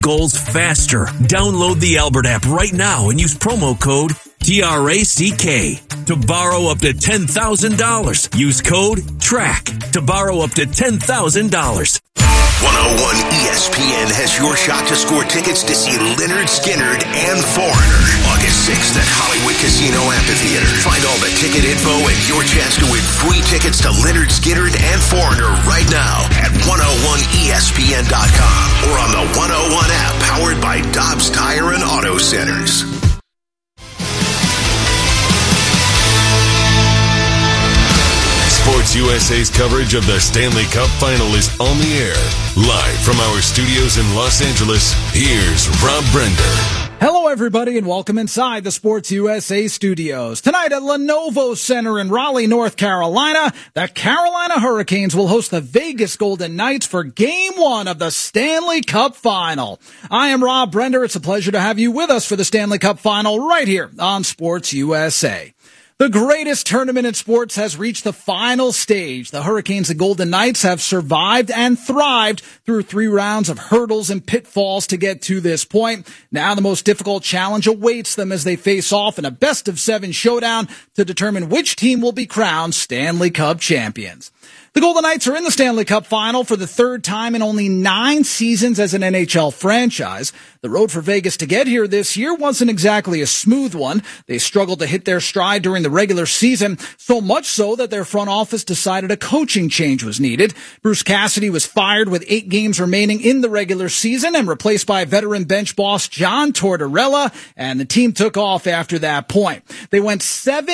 goals faster. Download the Albert app right now and use promo code TRACK to borrow up to $10,000. Use code TRACK to borrow up to $10,000. 101 ESPN has your shot to score tickets to see Lynyrd Skynyrd and Foreigner August 6th at Hollywood Casino Amphitheater. Find all the ticket info and your chance to win free tickets to Lynyrd Skynyrd and Foreigner right now at 101ESPN.com or on the 101 app powered by Dobbs Tire and Auto Centers. Sports USA's coverage of the Stanley Cup Final is on the air. Live from our studios in Los Angeles, here's Rob Brender. Hello, everybody, and welcome inside the Sports USA studios. Tonight at Lenovo Center in Raleigh, North Carolina, the Carolina Hurricanes will host the Vegas Golden Knights for Game 1 of the Stanley Cup Final. I am Rob Brender. It's a pleasure to have you with us for the Stanley Cup Final right here on Sports USA. The greatest tournament in sports has reached the final stage. The Hurricanes and Golden Knights have survived and thrived through 3 rounds of hurdles and pitfalls to get to this point. Now the most difficult challenge awaits them as they face off in a best-of-7 showdown to determine which team will be crowned Stanley Cup champions. The Golden Knights are in the Stanley Cup Final for the 3rd time in only 9 seasons as an NHL franchise. The road for Vegas to get here this year wasn't exactly a smooth one. They struggled to hit their stride during the regular season, so much so that their front office decided a coaching change was needed. Bruce Cassidy was fired with 8 games remaining in the regular season and replaced by veteran bench boss John Tortorella, and the team took off after that point. They went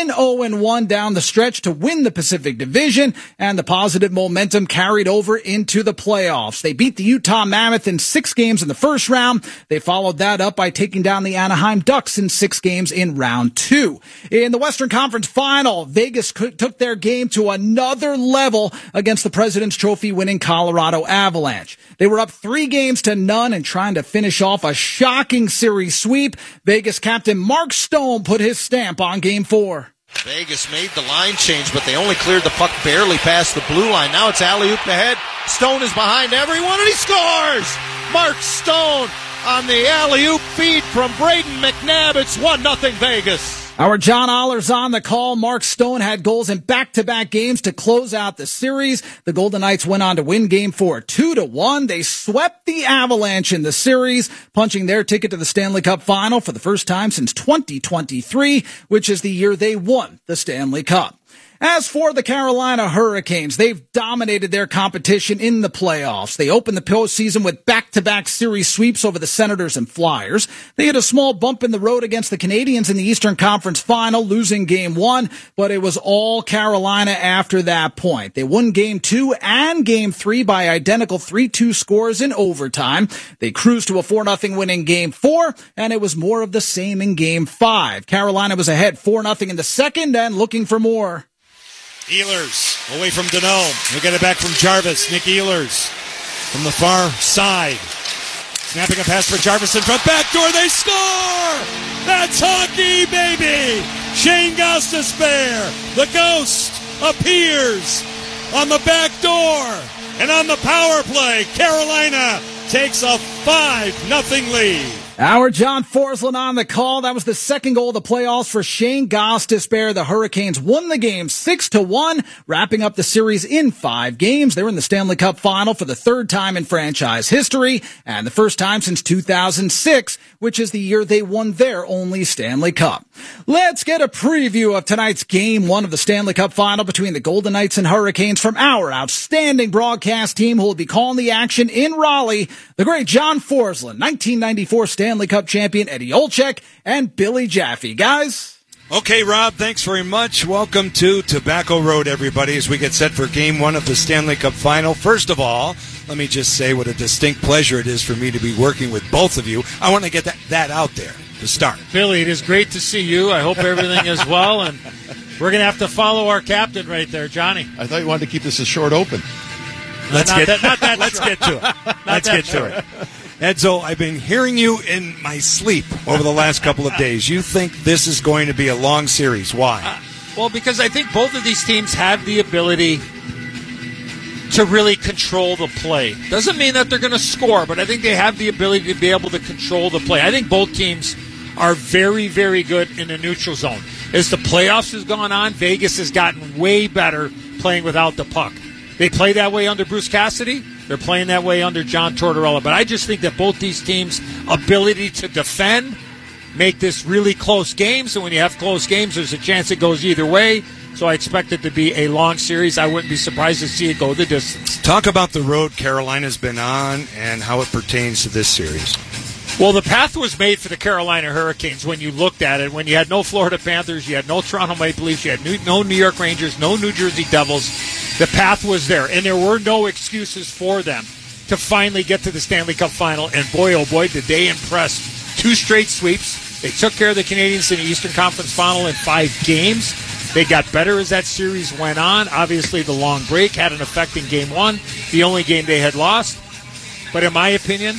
7-0-1 down the stretch to win the Pacific Division, and the positive momentum carried over into the playoffs. They beat the Utah Mammoth in 6 games in the first round. They followed that up by taking down the Anaheim Ducks in 6 games in round 2. In the Western Conference Final, Vegas took their game to another level against the President's Trophy winning Colorado Avalanche. They were up 3-0 and trying to finish off a shocking series sweep. Vegas captain Mark Stone put his stamp on Game 4. Vegas made the line change, but they only cleared the puck barely past the blue line. Now it's alley-oop ahead. Stone is behind everyone, and he scores! Mark Stone on the alley-oop feed from Braden McNabb. It's 1-0 Vegas. Our John Oller's on the call. Mark Stone had goals in back-to-back games to close out the series. The Golden Knights went on to win Game 4 2-1. They swept the Avalanche in the series, punching their ticket to the Stanley Cup Final for the first time since 2023, which is the year they won the Stanley Cup. As for the Carolina Hurricanes, they've dominated their competition in the playoffs. They opened the postseason with back-to-back series sweeps over the Senators and Flyers. They had a small bump in the road against the Canadiens in the Eastern Conference Final, losing Game 1, but it was all Carolina after that point. They won Game 2 and Game 3 by identical 3-2 scores in overtime. They cruised to a 4-0 win in Game 4, and it was more of the same in Game 5. Carolina was ahead 4-0 in the second and looking for more. Ehlers away from Danault. He'll get it back from Jarvis. Nick Ehlers from the far side. Snapping a pass for Jarvis in front. Backdoor, they score! That's hockey, baby! Shane Gostisbehere, the ghost, appears on the back door. And on the power play, Carolina takes a 5-0 lead. Our John Forslund on the call. That was the second goal of the playoffs for Shane Gostisbehere. The Hurricanes won the game 6-1, wrapping up the series in 5 games. They're in the Stanley Cup Final for the 3rd time in franchise history and the first time since 2006, which is the year they won their only Stanley Cup. Let's get a preview of tonight's Game 1 of the Stanley Cup Final between the Golden Knights and Hurricanes from our outstanding broadcast team who will be calling the action in Raleigh. The great John Forslund, 1994 Stanley Cup champion Eddie Olczyk, and Billy Jaffe. Guys? Okay, Rob, thanks very much. Welcome to Tobacco Road, everybody, as we get set for Game 1 of the Stanley Cup Final. First of all, let me just say what a distinct pleasure it is for me to be working with both of you. I want to get that out there to start. Billy, it is great to see you. I hope everything is well, and we're going to have to follow our captain right there, Johnny. I thought you wanted to keep this a short open. Let's get to it. Edzo, I've been hearing you in my sleep over the last couple of days. You think this is going to be a long series. Why? Well, because I think both of these teams have the ability to really control the play. Doesn't mean that they're going to score, but I think they have the ability to be able to control the play. I think both teams are very, very good in the neutral zone. As the playoffs has gone on, Vegas has gotten way better playing without the puck. They play that way under Bruce Cassidy. They're playing that way under John Tortorella. But I just think that both these teams' ability to defend make this really close games. And when you have close games, there's a chance it goes either way. So I expect it to be a long series. I wouldn't be surprised to see it go the distance. Talk about the road Carolina's been on and how it pertains to this series. Well, the path was made for the Carolina Hurricanes when you looked at it. When you had no Florida Panthers, you had no Toronto Maple Leafs, you had no New York Rangers, no New Jersey Devils. The path was there, and there were no excuses for them to finally get to the Stanley Cup final. And boy, oh boy, did they impress. 2 straight sweeps. They took care of the Canadiens in the Eastern Conference final in 5 games. They got better as that series went on. Obviously, the long break had an effect in Game 1, the only game they had lost. But in my opinion,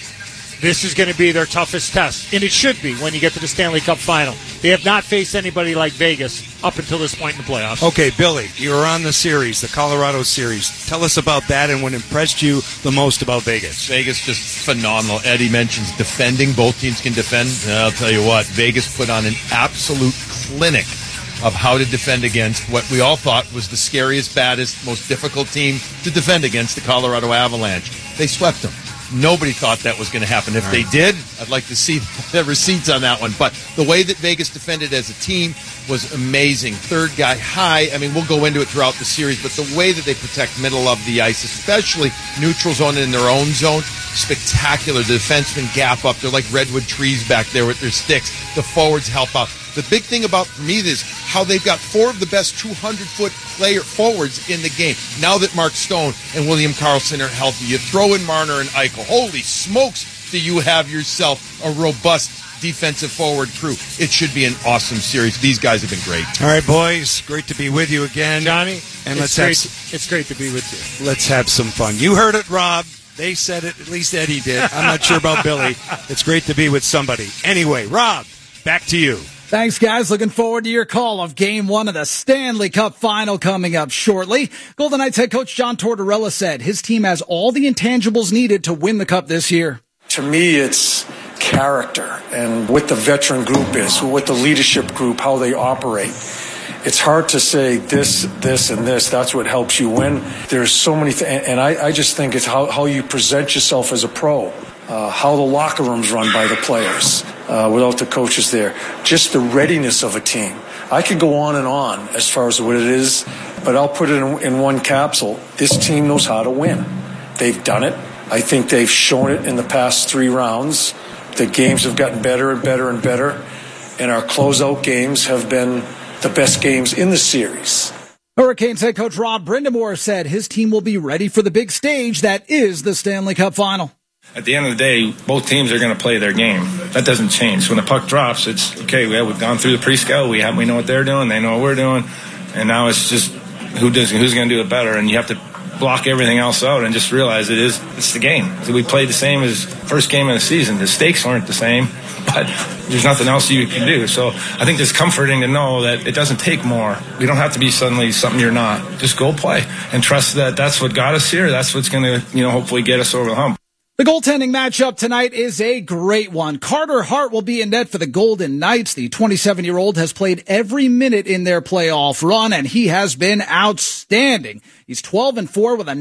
this is going to be their toughest test, and it should be when you get to the Stanley Cup final. They have not faced anybody like Vegas up until this point in the playoffs. Okay, Billy, you were on the series, the Colorado series. Tell us about that and what impressed you the most about Vegas. Vegas just phenomenal. Eddie mentions defending. Both teams can defend. And I'll tell you what, Vegas put on an absolute clinic of how to defend against what we all thought was the scariest, baddest, most difficult team to defend against, the Colorado Avalanche. They swept them. Nobody thought that was going to happen. If they did, I'd like to see the receipts on that one. But the way that Vegas defended as a team was amazing. Third guy high. I mean, we'll go into it throughout the series, but the way that they protect middle of the ice, especially neutral zone in their own zone, spectacular. The defensemen gap up. They're like redwood trees back there with their sticks. The forwards help out. The big thing about, for me, is how they've got 4 of the best 200-foot player forwards in the game. Now that Mark Stone and William Karlsson are healthy, you throw in Marner and Eichel. Holy smokes, do you have yourself a robust defensive forward crew. It should be an awesome series. These guys have been great. All right, boys, great to be with you again. Johnny, and it's great to be with you. Let's have some fun. You heard it, Rob. They said it. At least Eddie did. I'm not sure about Billy. It's great to be with somebody. Anyway, Rob, back to you. Thanks, guys. Looking forward to your call of Game 1 of the Stanley Cup Final coming up shortly. Golden Knights head coach John Tortorella said his team has all the intangibles needed to win the Cup this year. To me, it's character and what the veteran group is, what the leadership group, how they operate. It's hard to say this, and this. That's what helps you win. There's so many things, and I just think it's how you present yourself as a pro, how the locker room's run by the players without the coaches there, just the readiness of a team. I could go on and on as far as what it is, but I'll put it in one capsule. This team knows how to win. They've done it. I think they've shown it in the past 3 rounds. The games have gotten better and better and better, and our closeout games have been the best games in the series. Hurricanes head coach Rob Brind'Amour said his team will be ready for the big stage that is the Stanley Cup Final. At the end of the day, both teams are going to play their game. That doesn't change. When the puck drops, it's okay. We've gone through the pre-scout. We know what they're doing. They know what we're doing, and now it's just who's going to do it better. And you have to block everything else out and just realize it's the game. We played the same as first game of the season. The stakes aren't the same, but there's nothing else you can do. So I think it's comforting to know that it doesn't take more. We don't have to be suddenly something you're not. Just go play and trust that that's what got us here. That's what's going to, hopefully get us over the hump. The goaltending matchup tonight is a great one. Carter Hart will be in net for the Golden Knights. The 27-year-old has played every minute in their playoff run, and he has been outstanding. He's 12-4 with a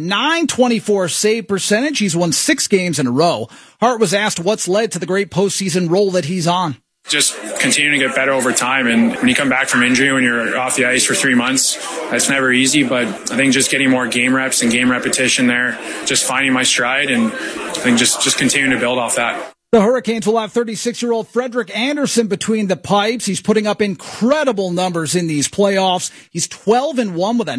.924 save percentage. He's won 6 games in a row. Hart was asked what's led to the great postseason role that he's on. Just continuing to get better over time, and when you come back from injury, when you're off the ice for 3 months, it's never easy, but I think just getting more game reps and game repetition there, just finding my stride, and I think just continuing to build off that. The Hurricanes will have 36-year-old Frederik Andersen between the pipes. He's putting up incredible numbers in these playoffs. He's 12-1 with a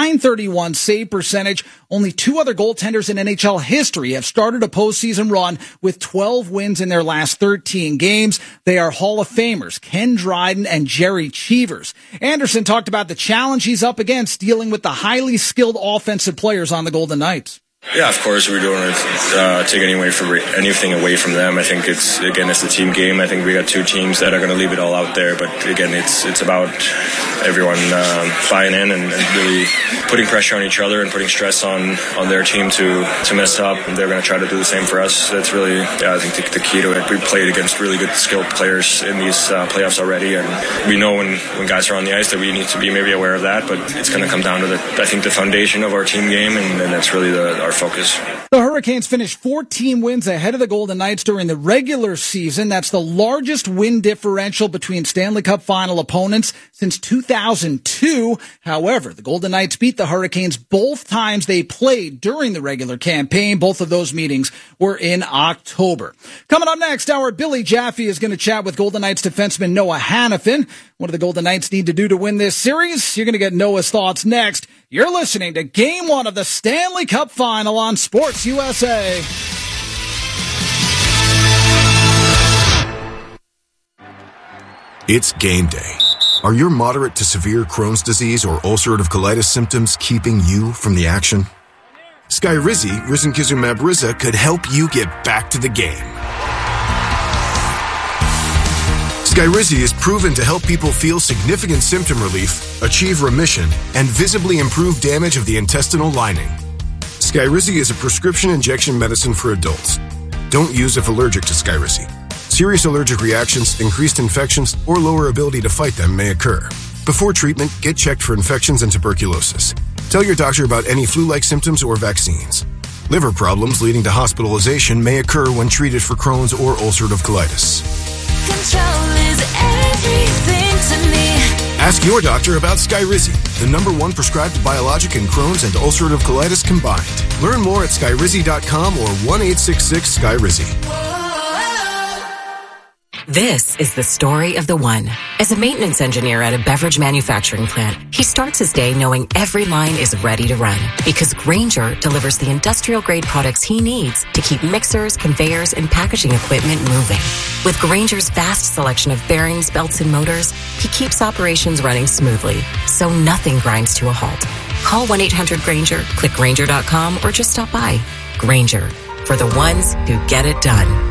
.931 save percentage. Only 2 other goaltenders in NHL history have started a postseason run with 12 wins in their last 13 games. They are Hall of Famers Ken Dryden and Jerry Cheevers. Andersen talked about the challenge he's up against dealing with the highly skilled offensive players on the Golden Knights. Yeah, of course we don't take anything away from them. I think it's a team game. I think we got two teams that are going to leave it all out there. But again, it's about everyone buying in and really putting pressure on each other and putting stress on their team to mess up. And they're going to try to do the same for us. That's really, I think, the key to it. We played against really good skilled players in these playoffs already, and we know when guys are on the ice that we need to be maybe aware of that. But it's going to come down to the foundation of our team game, and that's really our focus. The Hurricanes finished 14 wins ahead of the Golden Knights during the regular season. That's the largest win differential between Stanley Cup final opponents since 2002. However, the Golden Knights beat the Hurricanes both times they played during the regular campaign. Both of those meetings were in October. Coming up next, our Billy Jaffe is going to chat with Golden Knights defenseman Noah Hanifin. What do the Golden Knights need to do to win this series? You're going to get Noah's thoughts next. You're listening to Game 1 of the Stanley Cup Final on Sports USA. It's game day. Are your moderate to severe Crohn's disease or ulcerative colitis symptoms keeping you from the action? Skyrizi, risankizumab Riza, could help you get back to the game. Skyrizi is proven to help people feel significant symptom relief, achieve remission, and visibly improve damage of the intestinal lining. Skyrizi is a prescription injection medicine for adults. Don't use if allergic to Skyrizi. Serious allergic reactions, increased infections, or lower ability to fight them may occur. Before treatment, get checked for infections and tuberculosis. Tell your doctor about any flu-like symptoms or vaccines. Liver problems leading to hospitalization may occur when treated for Crohn's or ulcerative colitis. Control is everything to me. Ask your doctor about Skyrizi, the #1 prescribed biologic in Crohn's and ulcerative colitis combined. Learn more at skyrizi.com or 1-866-SKYRIZI. This is the story of the one. As a maintenance engineer at a beverage manufacturing plant, he starts his day knowing every line is ready to run because Grainger delivers the industrial-grade products he needs to keep mixers, conveyors, and packaging equipment moving. With Grainger's vast selection of bearings, belts, and motors, he keeps operations running smoothly, so nothing grinds to a halt. Call 1-800-GRAINGER, click Grainger.com, or just stop by. Grainger, for the ones who get it done.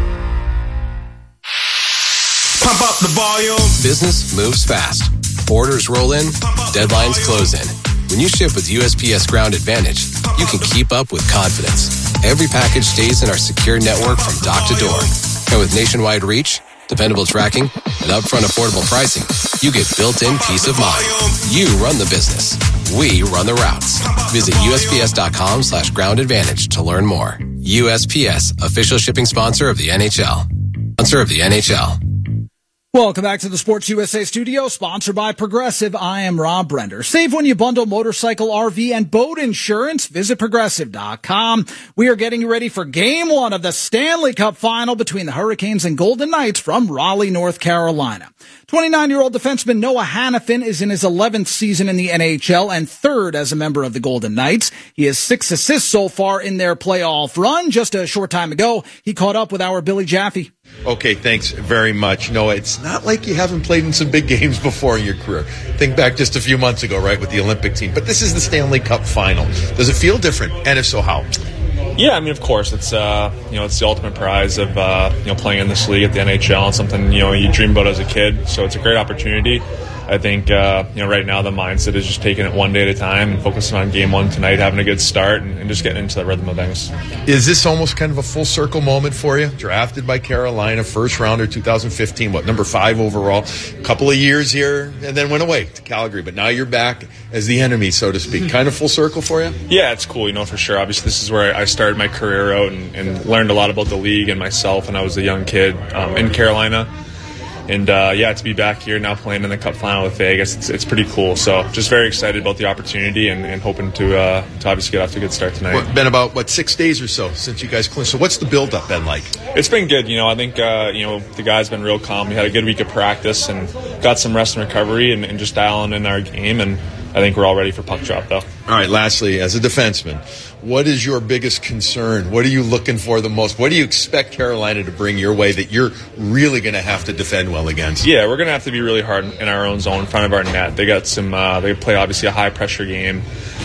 Pump up the volume. Business moves fast. Orders roll in, deadlines close in. When you ship with USPS Ground Advantage, you can keep up with confidence. Every package stays in our secure network from dock to door. And with nationwide reach, dependable tracking, and upfront affordable pricing, you get built-in peace of mind. You run the business. We run the routes. Visit USPS.com/Ground Advantage to learn more. USPS, official shipping sponsor of the NHL. Sponsor of the NHL. Welcome back to the Sports USA studio, sponsored by Progressive. I am Rob Brender. Save when you bundle motorcycle, RV, and boat insurance. Visit Progressive.com. We are getting you ready for Game 1 of the Stanley Cup Final between the Hurricanes and Golden Knights from Raleigh, North Carolina. 29-year-old defenseman Noah Hanifin is in his 11th season in the NHL and 3rd as a member of the Golden Knights. He has 6 assists so far in their playoff run. Just a short time ago, he caught up with our Billy Jaffe. Okay, thanks very much. Noah, it's not like you haven't played in some big games before in your career. Think back just a few months ago, right, with the Olympic team. But this is the Stanley Cup Final. Does it feel different? And if so, how? Yeah, I mean, of course, it's it's the ultimate prize of playing in this league at the NHL, and something you dream about as a kid. So it's a great opportunity. I think right now the mindset is just taking it one day at a time and focusing on Game 1 tonight, having a good start, and just getting into the rhythm of things. Is this almost kind of a full circle moment for you? Drafted by Carolina, first rounder 2015, number 5 overall. A couple of years here, and then went away to Calgary. But now you're back as the enemy, so to speak. Kind of full circle for you? Yeah, it's cool, for sure. Obviously, this is where I started my career out and learned a lot about the league and myself when I was a young kid in Carolina. And, to be back here now playing in the Cup Final with Vegas, it's pretty cool. So just very excited about the opportunity and hoping to obviously get off to a good start tonight. It's been about, 6 days or so since you guys clinched. So what's the build-up been like? It's been good. I think, the guys been real calm. We had a good week of practice and got some rest and recovery and just dialing in our game. And I think we're all ready for puck drop, though. All right, lastly, as a defenseman, what is your biggest concern? What are you looking for the most? What do you expect Carolina to bring your way that you're really going to have to defend well against? Yeah, we're going to have to be really hard in our own zone in front of our net. They got some. They play obviously a high pressure game.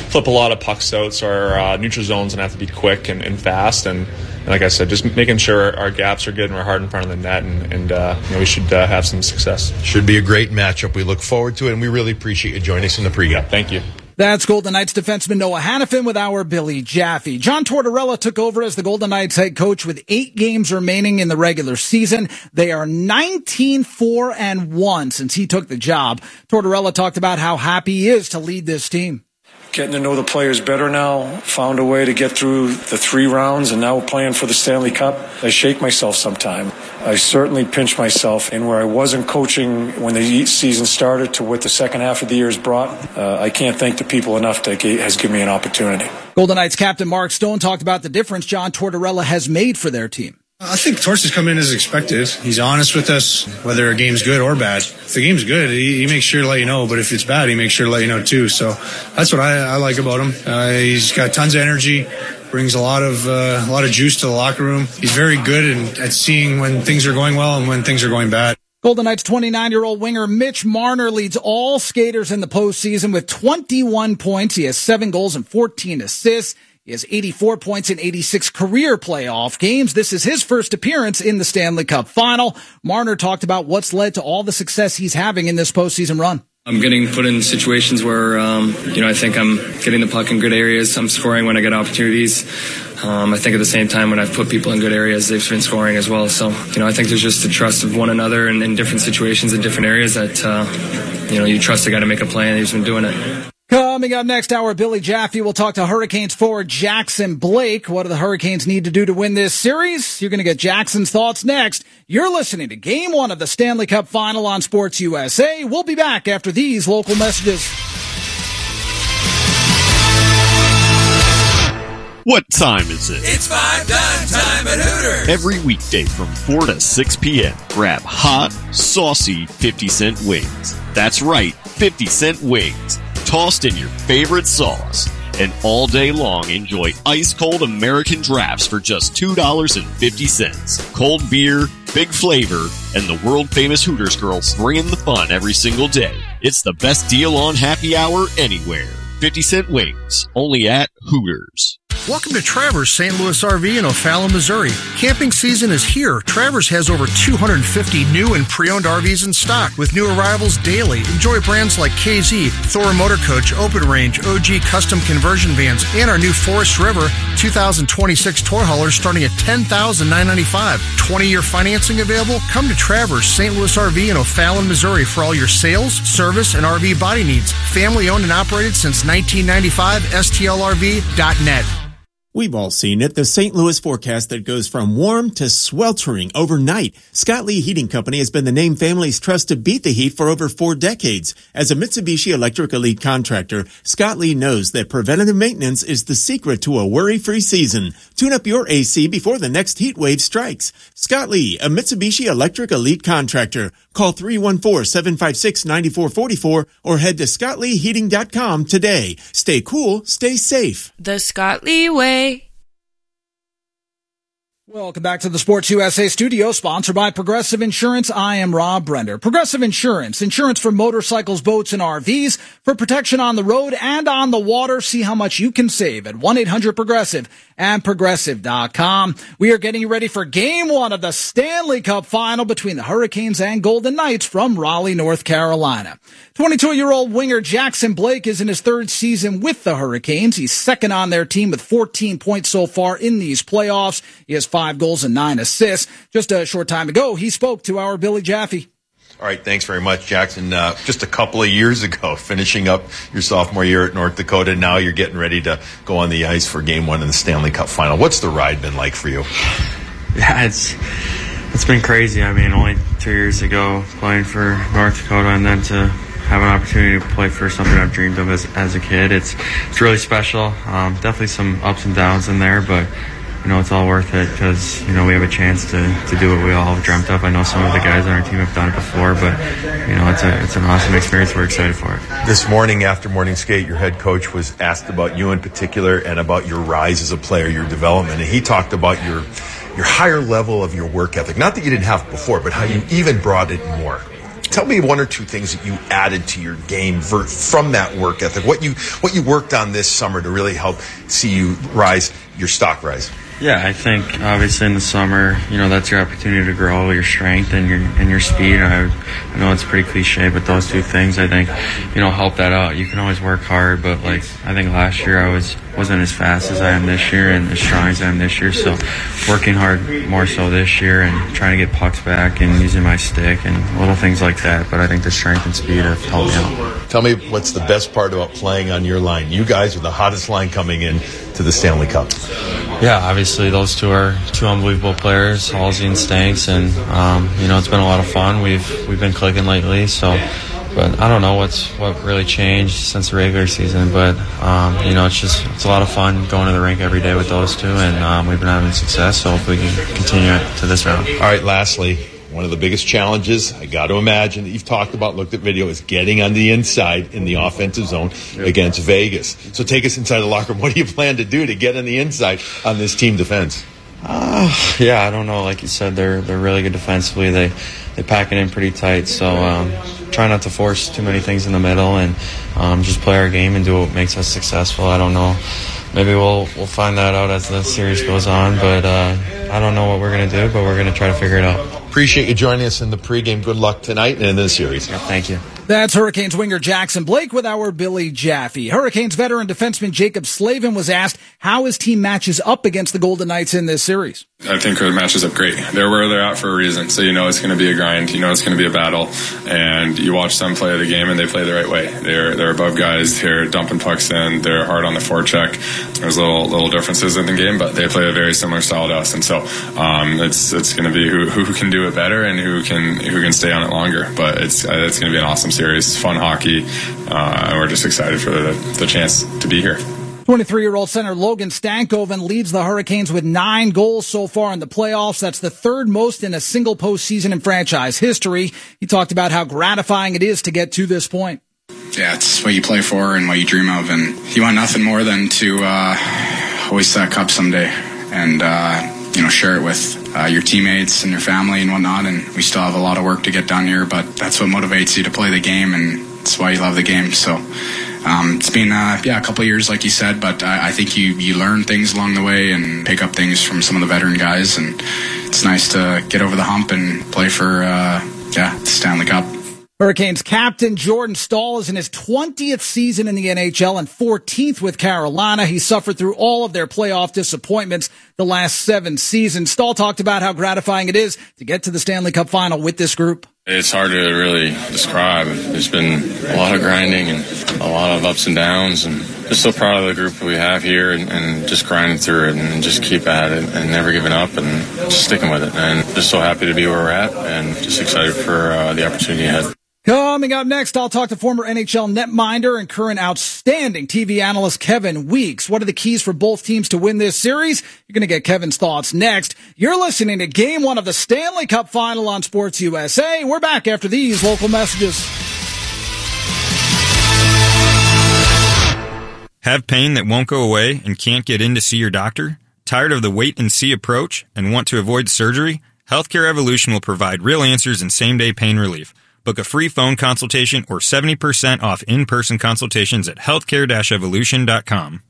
flip a lot of pucks out, so our neutral zone's going to have to be quick and fast. And like I said, just making sure our gaps are good and we're hard in front of the net, and we should have some success. Should be a great matchup. We look forward to it, and we really appreciate you joining us in the pregame. Thank you. That's Golden Knights defenseman Noah Hannafin with our Billy Jaffe. John Tortorella took over as the Golden Knights head coach with 8 games remaining in the regular season. They are 19-4-1 since he took the job. Tortorella talked about how happy he is to lead this team. Getting to know the players better now, found a way to get through the 3 rounds, and now we're playing for the Stanley Cup. I shake myself sometime. I certainly pinch myself, and where I wasn't coaching when the season started to what the second half of the year has brought, I can't thank the people enough that has given me an opportunity. Golden Knights captain Mark Stone talked about the difference John Tortorella has made for their team. I think Torts has come in as expected. He's honest with us, whether a game's good or bad. If the game's good, he makes sure to let you know, but if it's bad, he makes sure to let you know too. So that's what I like about him. He's got tons of energy, brings a lot of juice to the locker room. He's very good at seeing when things are going well and when things are going bad. Golden Knights 29-year-old winger Mitch Marner leads all skaters in the postseason with 21 points. He has 7 goals and 14 assists. He has 84 points in 86 career playoff games. This is his first appearance in the Stanley Cup final. Marner talked about what's led to all the success he's having in this postseason run. I'm getting put in situations where, I think I'm getting the puck in good areas. I'm scoring when I get opportunities. I think at the same time when I've put people in good areas, they've been scoring as well. So, I think there's just the trust of one another in different situations in different areas that, you trust the guy to make a play, and he's been doing it. Coming up next hour, Billy Jaffe will talk to Hurricanes forward Jackson Blake. What do the Hurricanes need to do to win this series? You're going to get Jackson's thoughts next. You're listening to Game 1 of the Stanley Cup Final on Sports USA. We'll be back after these local messages. What time is it? It's 5 time at Hooters. Every weekday from 4 to 6 p.m., grab hot, saucy 50-cent wings. That's right, 50-cent wings. Tossed in your favorite sauce. And all day long, enjoy ice-cold American drafts for just $2.50. Cold beer, big flavor, and the world-famous Hooters girls bringing the fun every single day. It's the best deal on happy hour anywhere. 50-cent wings, only at Hooters. Welcome to Travers St. Louis RV in O'Fallon, Missouri. Camping season is here. Travers has over 250 new and pre-owned RVs in stock with new arrivals daily. Enjoy brands like KZ, Thor Motor Coach, Open Range, OG Custom Conversion Vans, and our new Forest River 2026 toy haulers starting at $10,995. 20-year financing available? Come to Travers St. Louis RV in O'Fallon, Missouri for all your sales, service, and RV body needs. Family owned and operated since 1995. STLRV.net. We've all seen it, the St. Louis forecast that goes from warm to sweltering overnight. Scott Lee Heating Company has been the name families trust to beat the heat for over 4 decades. As a Mitsubishi Electric Elite contractor, Scott Lee knows that preventative maintenance is the secret to a worry-free season. Tune up your AC before the next heat wave strikes. Scott Lee, a Mitsubishi Electric Elite contractor. Call 314-756-9444 or head to ScottLeeHeating.com today. Stay cool, stay safe. The Scott Lee way. Welcome back to the Sports USA studio, sponsored by Progressive Insurance. I am Rob Brender. Progressive Insurance, insurance for motorcycles, boats, and RVs, for protection on the road and on the water. See how much you can save at 1-800-PROGRESSIVE and Progressive.com. We are getting ready for Game 1 of the Stanley Cup Final between the Hurricanes and Golden Knights from Raleigh, North Carolina. 22-year-old winger Jackson Blake is in his 3rd season with the Hurricanes. He's second on their team with 14 points so far in these playoffs. He has 5 goals and 9 assists. Just a short time ago, he spoke to our Billy Jaffe. All right, thanks very much, Jackson. Just a couple of years ago, finishing up your sophomore year at North Dakota, now you're getting ready to go on the ice for Game 1 in the Stanley Cup Final. What's the ride been like for you? Yeah, it's been crazy. I mean, only 2 years ago playing for North Dakota, and then to have an opportunity to play for something I've dreamed of as a kid. It's really special. Definitely some ups and downs in there, but it's all worth it because, we have a chance to do what we all have dreamt of. I know some of the guys on our team have done it before, but, it's an awesome experience. We're excited for it. This morning after morning skate, your head coach was asked about you in particular and about your rise as a player, your development, and he talked about your higher level of your work ethic. Not that you didn't have it before, but how you even brought it more. Tell me one or two things that you added to your game from that work ethic. What you worked on this summer to really help see you rise, your stock rise. Yeah, I think obviously in the summer, that's your opportunity to grow your strength and your speed. I know it's pretty cliche, but those two things I think, help that out. You can always work hard, but I think last year I wasn't as fast as I am this year and as strong as I am this year. So working hard more so this year and trying to get pucks back and using my stick and little things like that. But I think the strength and speed have helped me out. Tell me what's the best part about playing on your line. You guys are the hottest line coming in to the Stanley Cup. Yeah, obviously those two are two unbelievable players, Halsey and Stanks, and it's been a lot of fun. We've been clicking lately, but I don't know what really changed since the regular season, but it's a lot of fun going to the rink every day with those two, and we've been having success, so hopefully we can continue it to this round. All right, lastly, one of the biggest challenges I got to imagine that you've talked about, looked at video, is getting on the inside in the offensive zone against Vegas. So take us inside the locker room. What do you plan to do to get on the inside on this team defense? Yeah, I don't know. Like you said, they're really good defensively. They pack it in pretty tight. So try not to force too many things in the middle and just play our game and do what makes us successful. I don't know. Maybe we'll find that out as the series goes on, but I don't know what we're going to do, but we're going to try to figure it out. Appreciate you joining us in the pregame. Good luck tonight and in the series. Yeah, thank you. That's Hurricanes winger Jackson Blake with our Billy Jaffe. Hurricanes veteran defenseman Jacob Slavin was asked how his team matches up against the Golden Knights in this series. I think it matches up great. They're where they're at for a reason, so it's going to be a grind. It's going to be a battle, and you watch them play the game, and they play the right way. They're above guys. They're dumping pucks in. They're hard on the forecheck. There's little differences in the game, but they play a very similar style to us, and so it's going to be who can do it better and who can stay on it longer. But it's going to be an awesome series. It's fun hockey, and we're just excited for the chance to be here. 23-year-old center Logan Stankoven leads the Hurricanes with 9 goals so far in the playoffs. That's the third most in a single postseason in franchise history. He talked about how gratifying it is to get to this point. Yeah, it's what you play for and what you dream of, and you want nothing more than to hoist that cup someday and share it with your teammates and your family and whatnot. And we still have a lot of work to get done here, but that's what motivates you to play the game, and it's why you love the game. So it's been a couple of years, like you said, but I think you learn things along the way and pick up things from some of the veteran guys, and it's nice to get over the hump and play for the Stanley Cup. Hurricanes captain Jordan Staal is in his 20th season in the NHL and 14th with Carolina. He suffered through all of their playoff disappointments the last 7 seasons. Staal talked about how gratifying it is to get to the Stanley Cup final with this group. It's hard to really describe. There's been a lot of grinding and a lot of ups and downs, and just so proud of the group that we have here and just grinding through it and just keep at it and never giving up and just sticking with it. And just so happy to be where we're at and just excited for the opportunity ahead. Coming up next, I'll talk to former NHL netminder and current outstanding TV analyst Kevin Weeks. What are the keys for both teams to win this series? You're going to get Kevin's thoughts next. You're listening to Game 1 of the Stanley Cup Final on Sports USA. We're back after these local messages. Have pain that won't go away and can't get in to see your doctor? Tired of the wait-and-see approach and want to avoid surgery? Healthcare Evolution will provide real answers and same-day pain relief. Book a free phone consultation or 70% off in-person consultations at healthcare-evolution.com.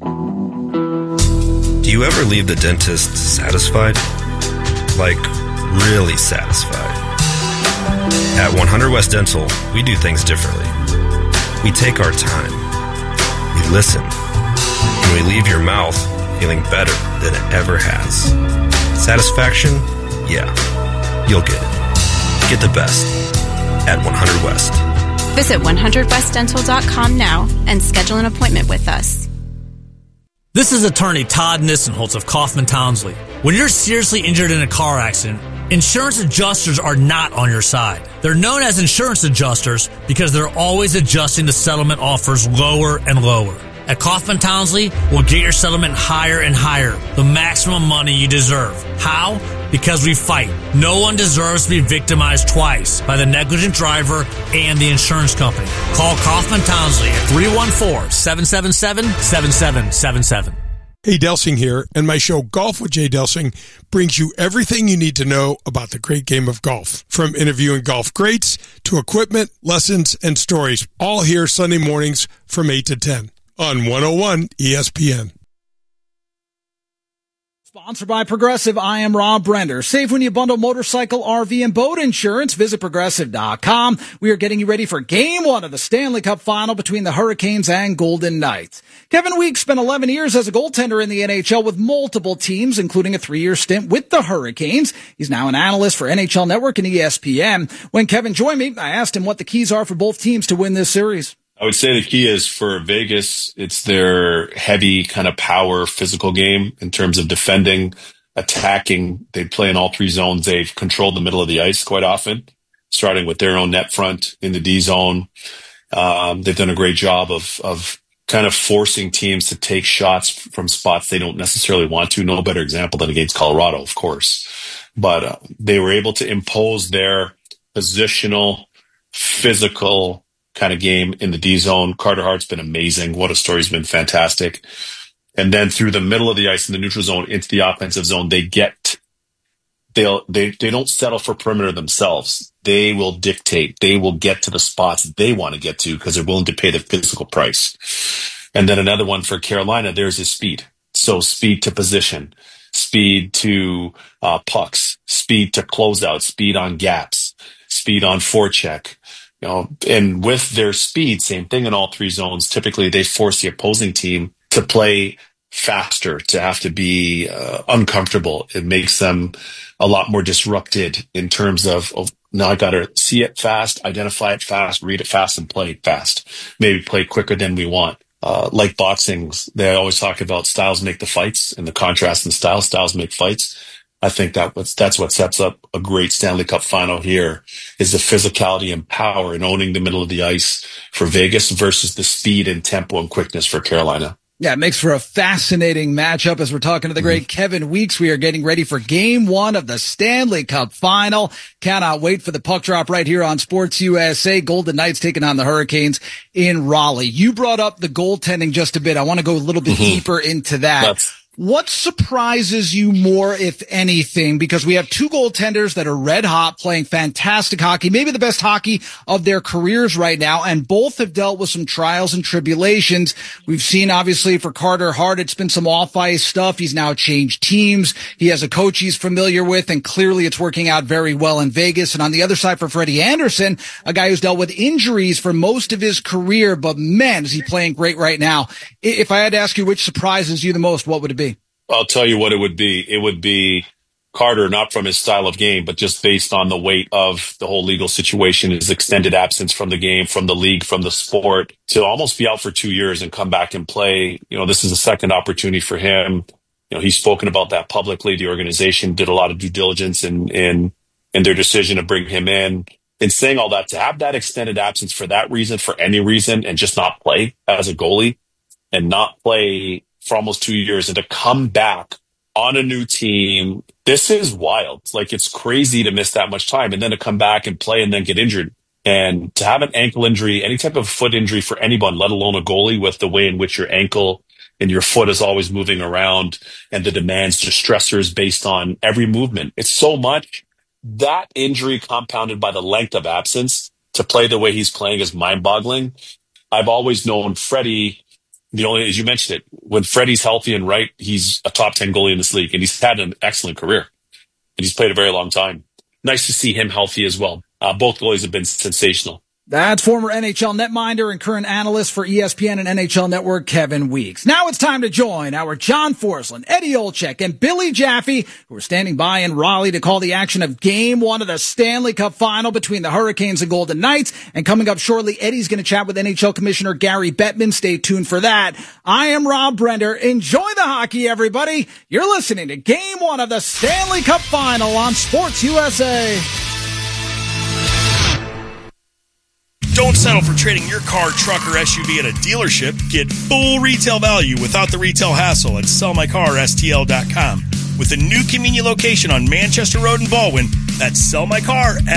Do you ever leave the dentist satisfied? Like, really satisfied? At 100 West Dental, we do things differently. We take our time. We listen. And we leave your mouth feeling better than it ever has. Satisfaction? Yeah. You'll get it. Get the best. At 100 West. Visit 100westdental.com now and schedule an appointment with us. This is attorney Todd Nissenholtz of Kaufman Townsley. When you're seriously injured in a car accident, insurance adjusters are not on your side. They're known as insurance adjusters because they're always adjusting the settlement offers lower and lower. At Kaufman Townsley, we'll get your settlement higher and higher, the maximum money you deserve. How? Because we fight. No one deserves to be victimized twice by the negligent driver and the insurance company. Call Kaufman Townsley at 314-777-7777. Hey, Delsing here, and my show Golf with Jay Delsing brings you everything you need to know about the great game of golf. From interviewing golf greats to equipment, lessons, and stories, all here Sunday mornings from 8 to 10 on 101 ESPN. Sponsored by Progressive, I am Rob Brender. Save when you bundle motorcycle, RV, and boat insurance. Visit Progressive.com. We are getting you ready for Game 1 of the Stanley Cup Final between the Hurricanes and Golden Knights. Kevin Weeks spent 11 years as a goaltender in the NHL with multiple teams, including a 3-year stint with the Hurricanes. He's now an analyst for NHL Network and ESPN. When Kevin joined me, I asked him what the keys are for both teams to win this series. I would say the key is for Vegas, it's their heavy kind of power physical game in terms of defending, attacking. They play in all three zones. They've controlled the middle of the ice quite often, starting with their own net front in the D zone. They've done a great job of kind of forcing teams to take shots from spots they don't necessarily want to. No better example than against Colorado, of course. But they were able to impose their positional, physical kind of game in the D zone. Carter Hart's been amazing. What a story. He's been fantastic. And then through the middle of the ice in the neutral zone into the offensive zone, they don't settle for perimeter themselves. They will dictate. They will get to the spots they want to get to because they're willing to pay the physical price. And then another one for Carolina, there's his speed. So speed to position, speed to pucks, speed to closeout, speed on gaps, speed on forecheck. You know, and with their speed, same thing in all three zones. Typically, they force the opposing team to play faster, to have to be uncomfortable. It makes them a lot more disrupted in terms of now I got to see it fast, identify it fast, read it fast, and play it fast. Maybe play quicker than we want. Like boxing, they always talk about styles make the fights, and the contrast in styles make fights. I think that's what sets up a great Stanley Cup final here is the physicality and power and owning the middle of the ice for Vegas versus the speed and tempo and quickness for Carolina. Yeah, it makes for a fascinating matchup as we're talking to the great Kevin Weeks. We are getting ready for Game 1 of the Stanley Cup Final. Cannot wait for the puck drop right here on Sports USA. Golden Knights taking on the Hurricanes in Raleigh. You brought up the goaltending just a bit. I want to go a little bit deeper into that. What surprises you more, if anything? Because we have two goaltenders that are red hot, playing fantastic hockey, maybe the best hockey of their careers right now, and both have dealt with some trials and tribulations. We've seen, obviously, for Carter Hart, it's been some off-ice stuff. He's now changed teams. He has a coach he's familiar with, and clearly it's working out very well in Vegas. And on the other side for Freddie Anderson, a guy who's dealt with injuries for most of his career, but man, is he playing great right now. If I had to ask you which surprises you the most, what would it be? I'll tell you what it would be. It would be Carter, not from his style of game, but just based on the weight of the whole legal situation, his extended absence from the game, from the league, from the sport, to almost be out for 2 years and come back and play. You know, this is a second opportunity for him. You know, he's spoken about that publicly. The organization did a lot of due diligence in their decision to bring him in. In saying all that, to have that extended absence for that reason, for any reason, and just not play as a goalie and not play for almost 2 years and to come back on a new team, this is wild. Like, it's crazy to miss that much time and then to come back and play and then get injured. And to have an ankle injury, any type of foot injury for anyone, let alone a goalie, with the way in which your ankle and your foot is always moving around and the demands, the stressors based on every movement. It's so much. That injury compounded by the length of absence to play the way he's playing is mind-boggling. I've always known Freddie, as you mentioned it, when Freddie's healthy and right, he's a top 10 goalie in this league, and he's had an excellent career, and he's played a very long time. Nice to see him healthy as well. Both goalies have been sensational. That's former NHL netminder and current analyst for ESPN and NHL Network, Kevin Weeks. Now it's time to join our John Forsland, Eddie Olczyk, and Billy Jaffe, who are standing by in Raleigh to call the action of Game 1 of the Stanley Cup Final between the Hurricanes and Golden Knights. And coming up shortly, Eddie's going to chat with NHL Commissioner Gary Bettman. Stay tuned for that. I am Rob Brender. Enjoy the hockey, everybody. You're listening to Game 1 of the Stanley Cup Final on Sports USA. Don't settle for trading your car, truck, or SUV at a dealership. Get full retail value without the retail hassle at sellmycarstl.com. With a new convenient location on Manchester Road in Baldwin, that's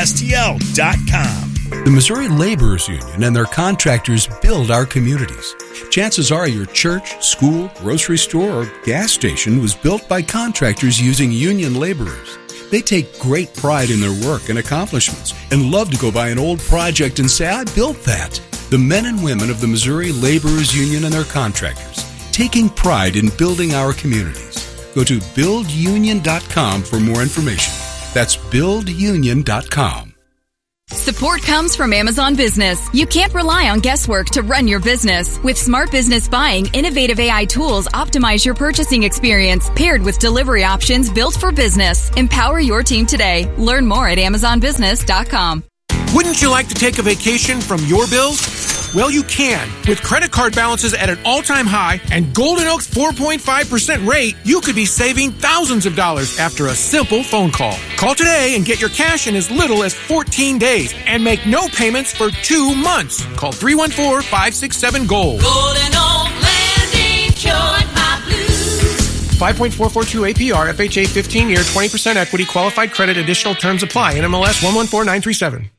sellmycarstl.com. The Missouri Laborers Union and their contractors build our communities. chances are your church, school, grocery store, or gas station was built by contractors using union laborers. They take great pride in their work and accomplishments and love to go by an old project and say, I built that. The men and women of the Missouri Laborers Union and their contractors, taking pride in building our communities. Go to buildunion.com for more information. That's buildunion.com. Support comes from Amazon Business. You can't rely on guesswork to run your business. With Smart Business Buying, innovative AI tools optimize your purchasing experience, paired with delivery options built for business. Empower your team today. Learn more at amazonbusiness.com. Wouldn't you like to take a vacation from your bills? Well, you can. With credit card balances at an all-time high and Golden Oak's 4.5% rate, you could be saving thousands of dollars after a simple phone call. Call today and get your cash in as little as 14 days and make no payments for 2 months. Call 314-567-GOLD. Golden Oak Landing cured my blues. 5.442 APR, FHA 15-year, 20% equity, qualified credit, additional terms apply. NMLS 114937.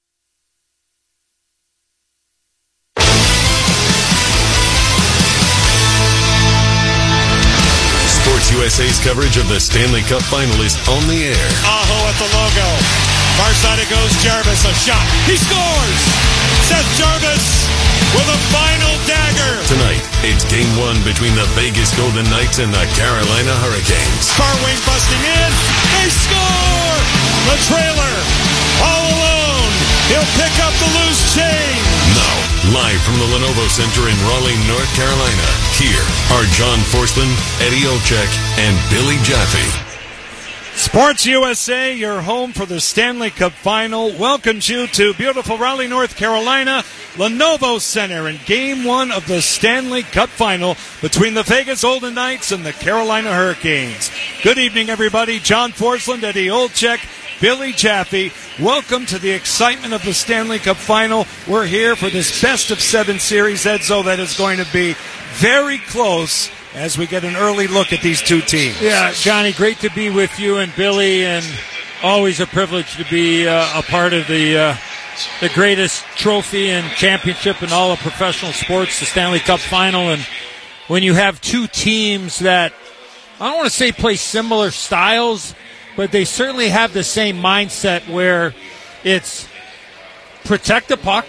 USA's coverage of the Stanley Cup Final is on the air. Aho at the logo. Far side it goes, Jarvis, a shot. He scores! Seth Jarvis with a final dagger. Tonight, it's Game 1 between the Vegas Golden Knights and the Carolina Hurricanes. Car wing busting in. They score! The trailer all alone. He'll pick up the loose chain. Now, live from the Lenovo Center in Raleigh, North Carolina, here are John Forslund, Eddie Olczyk, and Billy Jaffe. Sports USA, your home for the Stanley Cup Final, welcomes you to beautiful Raleigh, North Carolina, Lenovo Center in Game 1 of the Stanley Cup Final between the Vegas Golden Knights and the Carolina Hurricanes. Good evening, everybody. John Forslund, Eddie Olczyk, Billy Jaffe. Welcome to the excitement of the Stanley Cup Final. We're here for this best-of-7 series, Edzo, that is going to be very close as we get an early look at these two teams. Yeah, Johnny, great to be with you and Billy, and always a privilege to be a part of the greatest trophy and championship in all of professional sports, the Stanley Cup Final. And when you have two teams that, I don't want to say play similar styles, but they certainly have the same mindset where it's protect the puck,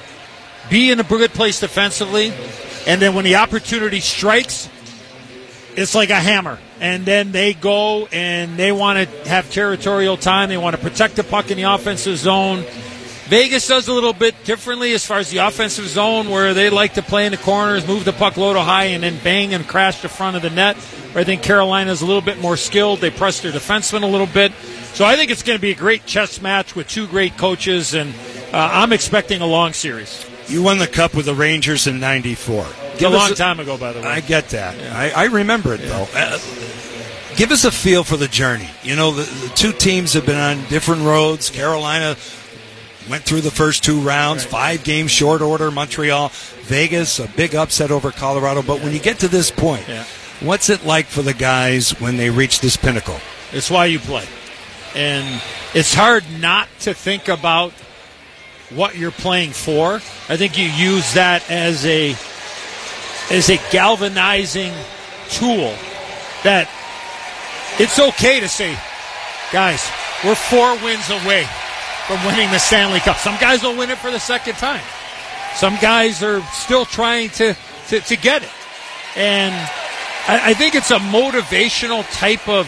be in a good place defensively, and then when the opportunity strikes, it's like a hammer. And then they go and they want to have territorial time. They want to protect the puck in the offensive zone. Vegas does a little bit differently as far as the offensive zone, where they like to play in the corners, move the puck low to high, and then bang and crash the front of the net. Where I think Carolina's a little bit more skilled. They press their defensemen a little bit. So I think it's going to be a great chess match with two great coaches, and I'm expecting a long series. You won the Cup with the Rangers in '94. It's a long time ago, by the way. I get that. Yeah. I remember it, though. Give us a feel for the journey. You know, the two teams have been on different roads. Carolina went through the first 2 rounds, 5 games short order, Montreal. Vegas, a big upset over Colorado. But when you get to this point, what's it like for the guys when they reach this pinnacle? It's why you play. And it's hard not to think about what you're playing for. I think you use that as a galvanizing tool that it's okay to say, guys, we're 4 wins away from winning the Stanley Cup. Some guys will win it for the second time. Some guys are still trying to get it. And I think it's a motivational type of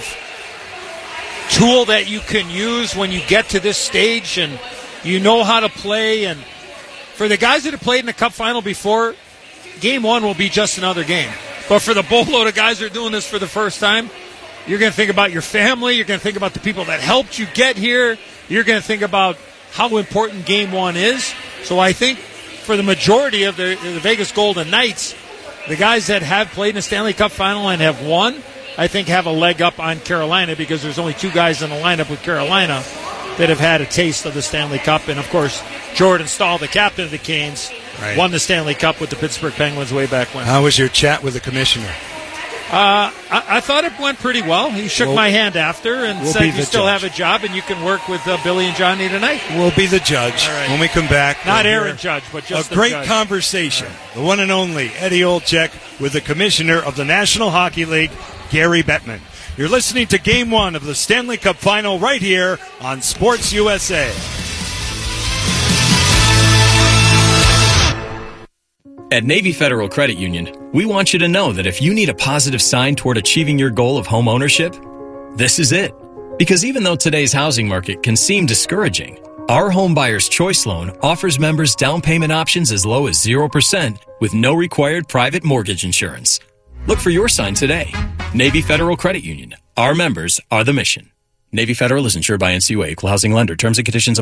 tool that you can use when you get to this stage and you know how to play. And for the guys that have played in the Cup Final before, Game 1 will be just another game. But for the boatload of guys that are doing this for the first time, you're going to think about your family. You're going to think about the people that helped you get here. You're going to think about how important Game 1 is. So I think for the majority of the Vegas Golden Knights, the guys that have played in the Stanley Cup Final and have won, I think have a leg up on Carolina, because there's only 2 guys in the lineup with Carolina that have had a taste of the Stanley Cup. And, of course, Jordan Staal, the captain of the Canes, won the Stanley Cup with the Pittsburgh Penguins way back when. How was your chat with the commissioner? I thought it went pretty well. He shook my hand after and said you still have a job and you can work with Billy and Johnny tonight. We'll be the judge when we come back. Not Aaron Judge, but just a great judge. Conversation. The one and only Eddie Olczyk with the commissioner of the National Hockey League, Gary Bettman. You're listening to Game 1 of the Stanley Cup Final right here on Sports USA. At Navy Federal Credit Union, we want you to know that if you need a positive sign toward achieving your goal of home ownership, this is it. Because even though today's housing market can seem discouraging, our Home Buyer's Choice Loan offers members down payment options as low as 0% with no required private mortgage insurance. Look for your sign today. Navy Federal Credit Union. Our members are the mission. Navy Federal is insured by NCUA, Equal Housing Lender. Terms and conditions apply.